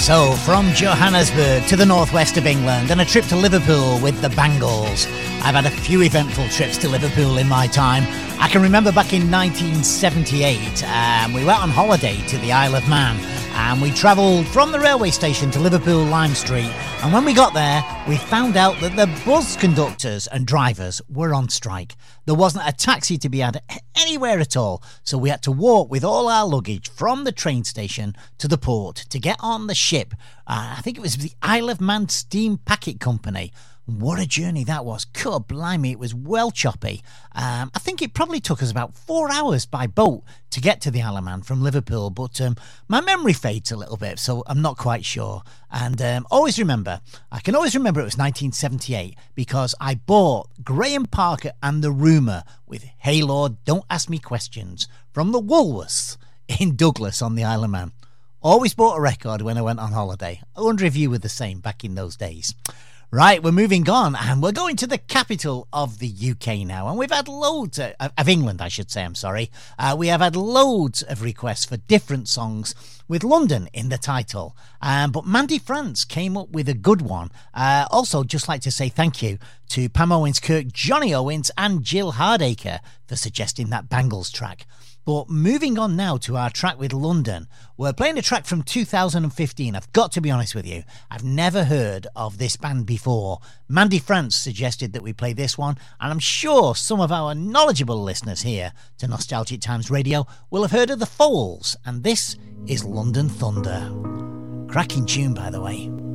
So, from Johannesburg to the northwest of England and a trip to Liverpool with the Bangles. I've had a few eventful trips to Liverpool in my time. I can remember back in 1978, we went on holiday to the Isle of Man and we travelled from the railway station to Liverpool Lime Street, and when we got there we found out that the bus conductors and drivers were on strike. There wasn't a taxi to be had anywhere at all, so we had to walk with all our luggage from the train station to the port to get on the ship. I think it was the Isle of Man Steam Packet Company. What a journey that was. God blimey, it was well choppy. I think it probably took us about 4 hours by boat to get to the Isle of Man from Liverpool, but my memory fades a little bit, so I'm not quite sure. And I can always remember it was 1978 because I bought Graham Parker and the Rumour with Hey Lord, Don't Ask Me Questions from the Woolworths in Douglas on the Isle of Man. Always bought a record when I went on holiday. I wonder if you were the same back in those days. Right, we're moving on and we're going to the capital of the UK now, and we've had loads of England, I should say, I'm sorry. We have had loads of requests for different songs with London in the title, but Mandy France came up with a good one. Also, just like to say thank you to Pam Owens-Kirk, Johnny Owens and Jill Hardacre for suggesting that Bangles track. But moving on now to our track with London, we're playing a track from 2015. I've got to be honest with you, I've never heard of this band before. Mandy France suggested that we play this one, and I'm sure some of our knowledgeable listeners here to Nostalgic Times Radio will have heard of the Foals, and this is London Thunder. Cracking tune, by the way.